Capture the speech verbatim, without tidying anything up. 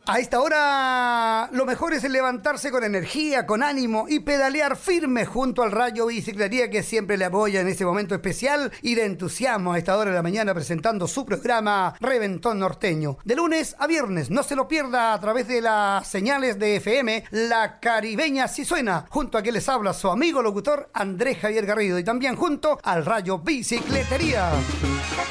A esta hora lo mejor es levantarse con energía, con ánimo y pedalear firme junto al Rayo Bicicletería, que siempre le apoya en este momento especial y de entusiasmo a esta hora de la mañana presentando su programa Reventón Norteño. De lunes a viernes, no se lo pierda a través de las señales de F M, La Caribeña sí suena, junto a quien les habla su amigo locutor Andrés Javier Garrido y también junto al Rayo Bicicletería.